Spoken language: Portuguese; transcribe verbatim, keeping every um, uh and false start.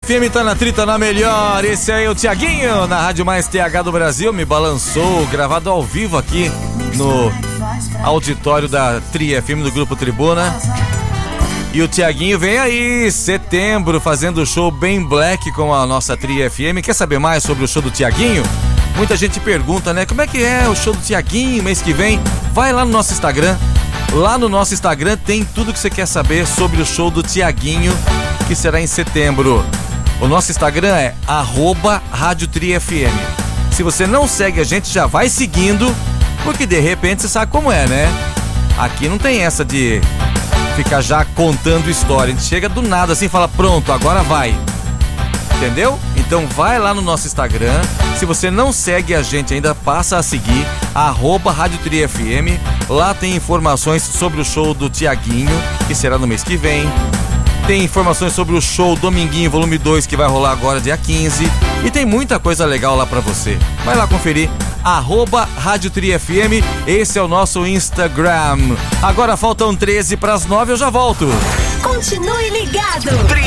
F M tá na trita na melhor. Esse aí é o Tiaguinho, na Rádio Mais T H do Brasil. Me balançou, gravado ao vivo aqui no auditório da Tri F M do Grupo Tribuna. E o Tiaguinho vem aí, setembro, fazendo o show bem black com a nossa Tri F M. Quer saber mais sobre o show do Tiaguinho? Muita gente pergunta, né? Como é que é o show do Tiaguinho mês que vem? Vai lá no nosso Instagram. Lá no nosso Instagram tem tudo que você quer saber sobre o show do Tiaguinho, que será em setembro. O nosso Instagram é arroba Rádio Tri F M. Se você não segue a gente, já vai seguindo, porque de repente você sabe como é, né? Aqui não tem essa de ficar já contando história. A gente chega do nada assim e fala, pronto, agora vai. Entendeu? Então vai lá no nosso Instagram. Se você não segue a gente ainda, passa a seguir, arroba Rádio Tri F M. Lá tem informações sobre o show do Tiaguinho, que será no mês que vem. Tem informações sobre o show Dominguinho Volume dois, que vai rolar agora dia quinze. E tem muita coisa legal lá pra você. Vai lá conferir, arroba Rádio Tri F M. Esse é o nosso Instagram. Agora faltam treze para as nove, eu já volto. Continue ligado.